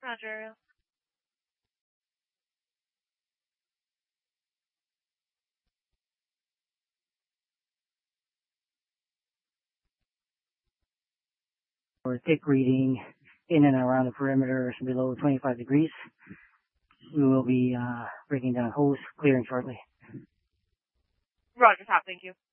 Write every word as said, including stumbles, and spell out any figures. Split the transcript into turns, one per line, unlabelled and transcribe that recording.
Roger.
For thick reading in and around the perimeters below twenty-five degrees. We will be uh, breaking down hose, clearing shortly.
Roger, top. Thank you.